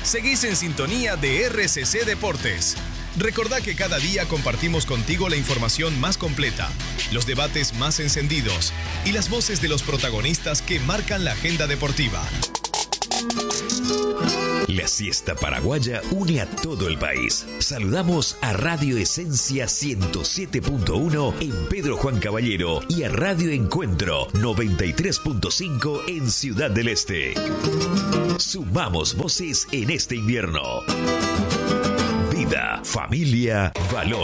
Seguís en sintonía de RCC Deportes. Recordá que cada día compartimos contigo la información más completa, los debates más encendidos y las voces de los protagonistas que marcan la agenda deportiva. La siesta paraguaya une a todo el país. Saludamos a Radio Esencia 107.1 en Pedro Juan Caballero y a Radio Encuentro 93.5 en Ciudad del Este. Sumamos voces en este invierno. Vida, familia, valor.